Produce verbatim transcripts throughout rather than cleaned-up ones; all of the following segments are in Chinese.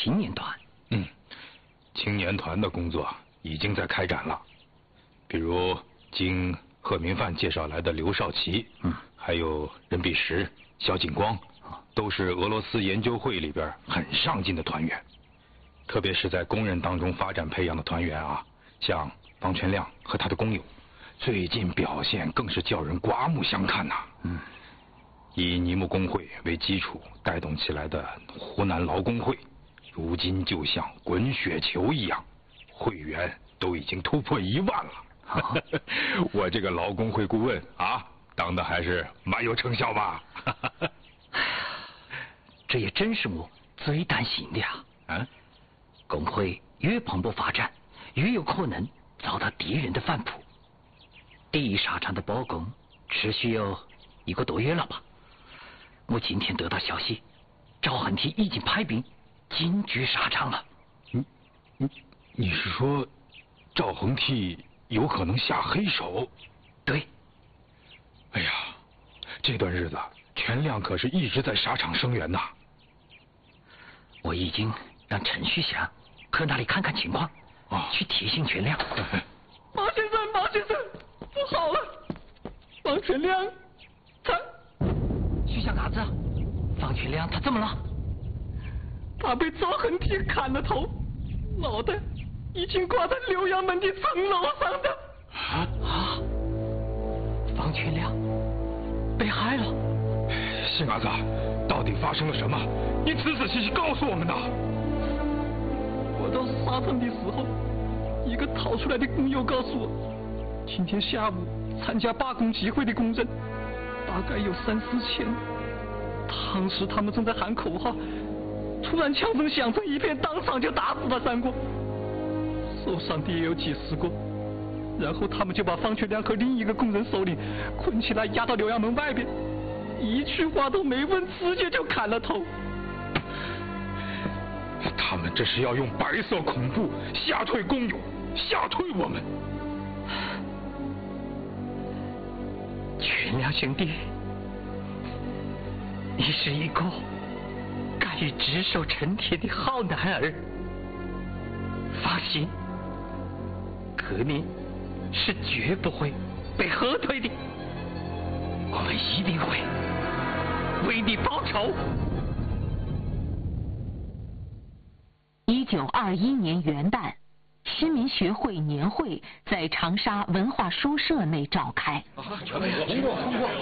青年团。 嗯，青年团的工作已经在开展了，比如经贺明范介绍来的刘少奇，嗯，还有任弼时、萧景光，都是俄罗斯研究会里边很上进的团员。特别是在工人当中发展培养的团员啊，像方全亮和他的工友，最近表现更是叫人刮目相看呐、啊。嗯，以泥木工会为基础带动起来的湖南劳工会，如今就像滚雪球一样，会员都已经突破一万了。啊、我这个劳工会顾问啊，当的还是蛮有成效吧？ 这也真是我最担心的呀。 啊， 工会越蓬勃发展，越有可能遭到敌人的反扑。第一沙场的包工持续有一个多月了吧？我今天得到消息，赵恒惕已经派兵进军沙场了。 你你你是说赵恒惕有可能下黑手？ 对。 哎呀，这段日子全亮可是一直在沙场声援呐。 我已经让陈旭霞去那里看看情况，啊，去提醒全亮。 马先生，马先生，不好了！方全亮，他…… 徐小嘎子，方全亮他怎么了？ 他被赵恒惕砍了头，脑袋已经挂在浏阳门的城楼上的。 啊啊！方全亮被害了。 新伢子，到底发生了什么？你仔仔细细告诉我们呐！ 我到沙场的时候，一个逃出来的工友告诉我，今天下午参加罢工集会的工人大概有三四千。当时他们正在喊口号，突然枪声响成一片，当场就打死了三个，受伤的也有几十个。然后他们就把方全亮和另一个工人首领捆起来，押到浏阳门外边，一句话都没问，直接就砍了头。 他们这是要用白色恐怖吓退工友，吓退我们。 全亮兄弟，你是一个敢于只手成铁的好男儿。放心，革命是绝不会被喝退的，我们一定会为你报仇。 一九二一年元旦，市民学会年会在长沙文化书社内召开。 通过，通过，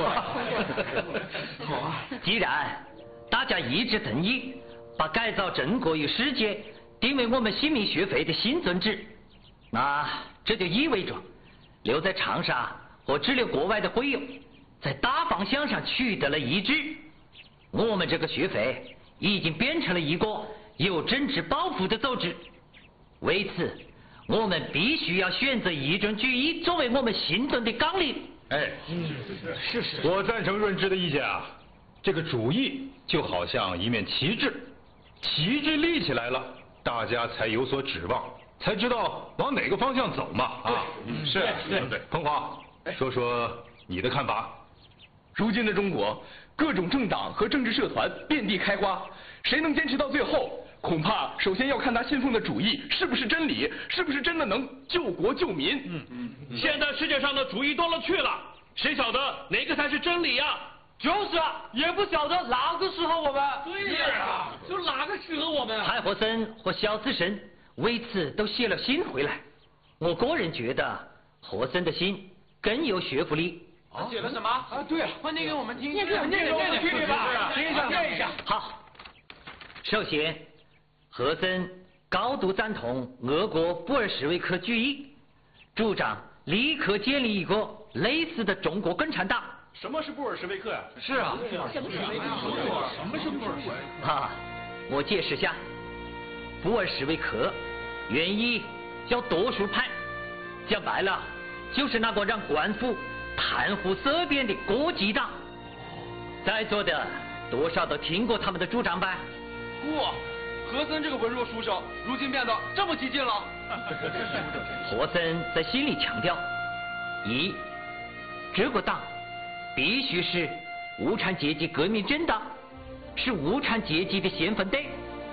好啊！既然大家一致同意把改造中国与世界定为我们新民学会的新宗旨，那这就意味着留在长沙和滞留国外的会友在大方向上取得了一致。我们这个学会已经变成了一个有政治抱负的组织，为此我们必须要选择一种主义作为我们行动的纲领。 哎，是是是，我赞成润之的意见啊。这个主义就好像一面旗帜，旗帜立起来了，大家才有所指望，才知道往哪个方向走嘛。啊，是，对对。彭华，说说你的看法。 如今的中国，各种政党和政治社团遍地开花，谁能坚持到最后，恐怕首先要看他信奉的主义是不是真理，是不是真的能救国救民。 嗯嗯。现在世界上的主义多了去了，谁晓得哪个才是真理呀？ 就是啊，也不晓得哪个适合我们。 对呀，就哪个适合我们。 蔡和森和萧子胜为此都写了信回来。我个人觉得和森的信更有说服力。 他写了什么？啊，对啊，快念给我们听。念给我们念给我们听听吧，听一下，念一下。 好，首先，和森高度赞同俄国布尔什维克主义，主张立刻建立一个类似的中国共产党。 什么是布尔什维克呀？ 是啊， 什么是什么是布尔什维克？ 啊，我解释下，布尔什维克原意叫多数派，讲白了就是那个让官府谈虎色变的国际党。在座的多少都听过他们的主张吧？ 哇，和森这个文弱书生，如今变得这么激进了。 和森在信里强调：一，这个党必须是无产阶级革命政党，是无产阶级的先锋队，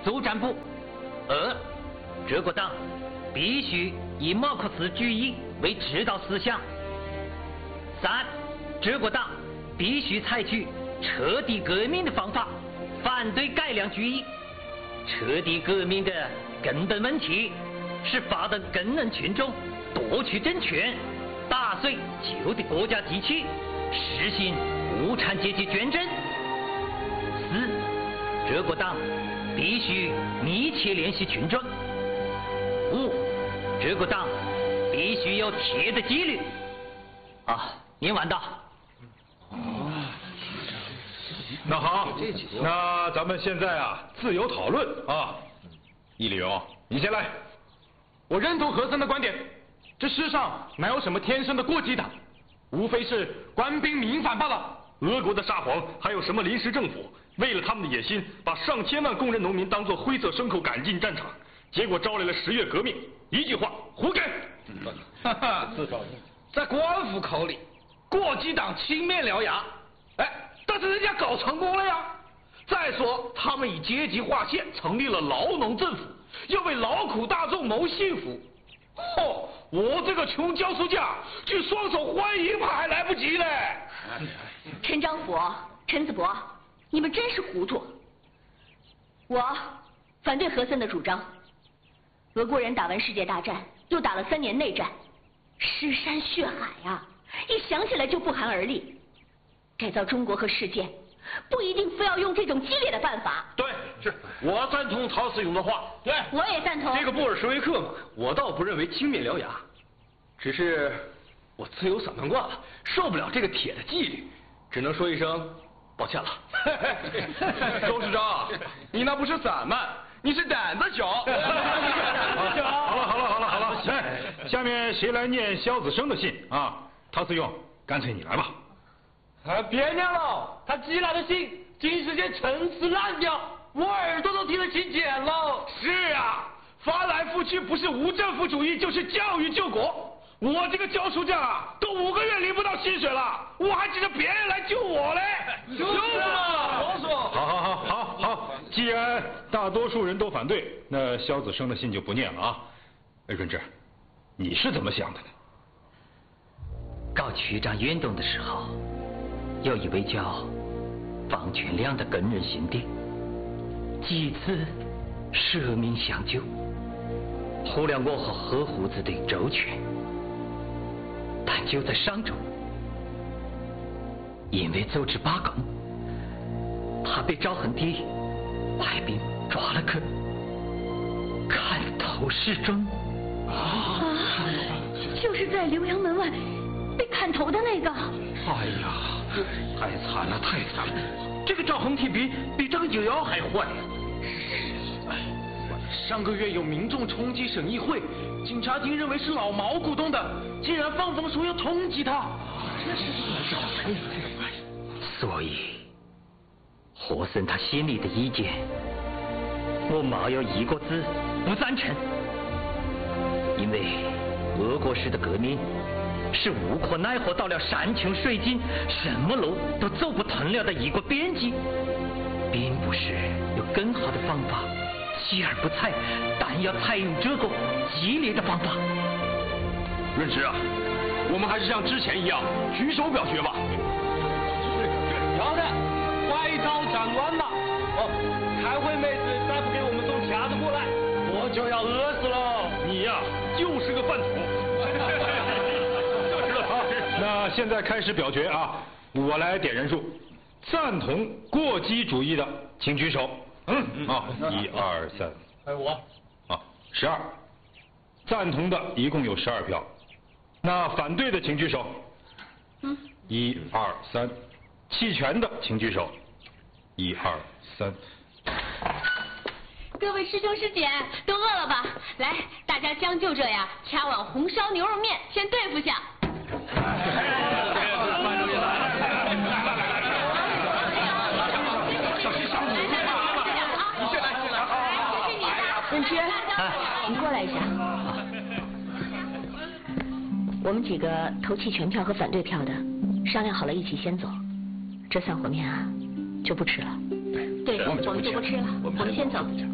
作战部。二，这个党必须以马克思主义为指导思想。三，这个党必须采取彻底革命的方法，反对改良主义。彻底革命的根本问题是发动工人群众夺取政权，打碎旧的国家机器，实行无产阶级专政。四，这个党必须密切联系群众。五，这个党必须有铁的纪律。啊，念完的。 那好，那咱们现在啊，自由讨论啊。易立勇，你先来。 我认同和森的观点，这世上哪有什么天生的过激党，无非是官兵民反罢了。 俄国的沙皇还有什么临时政府？为了他们的野心，把上千万工人农民当作灰色牲口赶进战场，结果招来了十月革命。一句话，活该！ 哈哈，在官府口里，过激党青面獠牙，哎，但是人家搞成功了呀。再说，他们以阶级划线成立了劳农政府，要为劳苦大众谋幸福。嚯，我这个穷教书匠，去双手欢迎他还来不及嘞！ 陈章甫、陈子博，你们真是糊涂。我反对和森的主张。俄国人打完世界大战，又打了三年内战，尸山血海啊，一想起来就不寒而栗。改造中国和世界，不一定非要用这种激烈的办法。 对，是我赞同陶思勇的话。对， 我也赞同。 这个布尔什维克嘛，我倒不认为青面獠牙，只是我自由散漫惯了，受不了这个铁的纪律，只能说一声抱歉了。 周市长，你那不是散漫，你是胆子小。 好了好了好了好了，来，下面谁来念萧子升的信啊？陶思勇，干脆你来吧。 啊，别念了，他寄来的信尽是些陈词滥调，我耳朵都听得起茧了。 是啊，翻来覆去不是无政府主义就是教育救国。我这个教书匠啊，都五个月领不到薪水了，我还指着别人来救我嘞。 就是嘛，我说。 好好好好好，既然大多数人都反对，那萧子升的信就不念了啊。哎，润之，你是怎么想的呢？ 搞区长运动的时候，有一位叫方全亮的工人兄弟，几次舍命相救，护了我和黑胡子的周全。但就在上周，因为组织罢工，他被赵恒帝派兵抓了去，砍头示众。 啊，就是在浏阳门外被砍头的那个。 哎呀，太惨了，太惨了！这个赵恒体比比张九瑶还坏。上个月有民众冲击省议会，警察厅认为是老毛鼓动的，竟然放风说要通缉他。 所以，和森他心里的意见，我没有一个字不赞成，因为俄国式的革命是无可奈何到了山穷水尽，什么路都走不通了的一个边际，并不是有更好的方法弃而不采，但要采用这个激烈的方法。 润之啊，我们还是像之前一样举手表决吧。 要的，坏招展乱了。哦，开会妹子再不给我们送卡子过来，我就要饿死了。 你呀、啊，就是个饭桶。 那现在开始表决啊，我来点人数，赞同过激主义的请举手。嗯，啊，一二三， 哎我， 啊，十二，赞同的一共有十二票，那反对的请举手。 嗯， 一二三，弃权的请举手。一二三。 各位师兄师姐都饿了吧？来，大家将就着呀，掐碗红烧牛肉面先对付下。润之，你过来一下。我们几个投弃权票和反对票的，商量好了一起先走。这散伙面啊，就不吃了。对，我们就不吃了，我们先走。